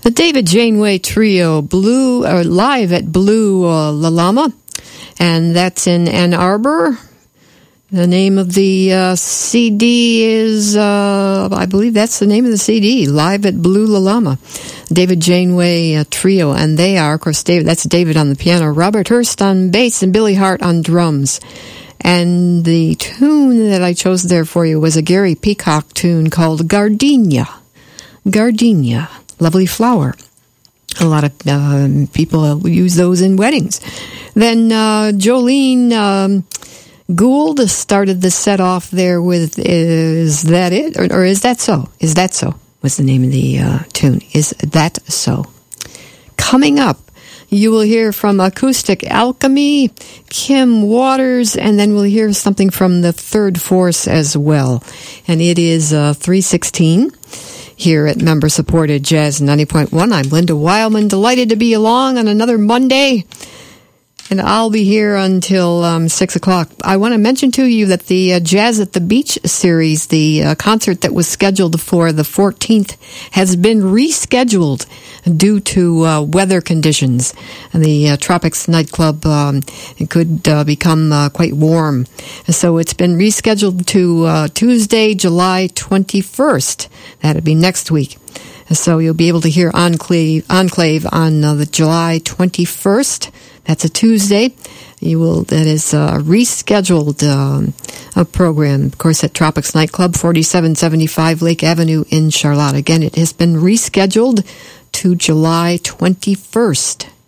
The David Janeway Trio, live at Blue La Llama, and that's in Ann Arbor. The name of the CD is, I believe that's the name of the CD, Live at Blue La Llama. David Janeway Trio, and they are, of course, that's David on the piano, Robert Hurst on bass, and Billy Hart on drums. And the tune that I chose there for you was a Gary Peacock tune called Gardenia. Gardenia, lovely flower. A lot of people use those in weddings. Then Jolene Gould started the set off there with Is That It? Or Is That So? Is That So? Was the name of the tune. Is That So? Coming up, you will hear from Acoustic Alchemy, Kim Waters, and then we'll hear something from the Third Force as well. And it is 3:16 here at member-supported Jazz 90.1. I'm Linda Wildman, delighted to be along on another Monday. And I'll be here until 6 o'clock. I want to mention to you that the Jazz at the Beach series, the concert that was scheduled for the 14th, has been rescheduled due to weather conditions. And the Tropics nightclub could become quite warm. So it's been rescheduled to Tuesday, July 21st. That'll be next week. So you'll be able to hear Enclave on the July 21st. That's a Tuesday. That is a rescheduled program, of course, at Tropics Nightclub, 4775 Lake Avenue in Charlotte. Again, it has been rescheduled to July 21st.